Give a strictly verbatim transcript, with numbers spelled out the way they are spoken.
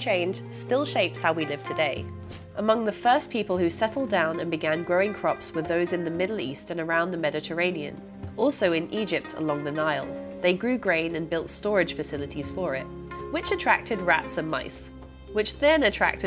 change still shapes how we live today. Among the first people who settled down and began growing crops were those in the Middle East and around the Mediterranean, also in Egypt along the Nile. They grew grain and built storage facilities for it, which attracted rats and mice, which then attracted